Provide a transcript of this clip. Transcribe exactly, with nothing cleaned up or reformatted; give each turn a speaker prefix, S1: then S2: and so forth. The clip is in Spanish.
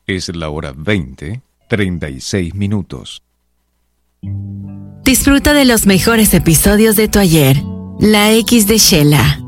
S1: Es la hora veinte, treinta y seis minutos.
S2: Disfruta de los mejores episodios de tu ayer. La X de Shela.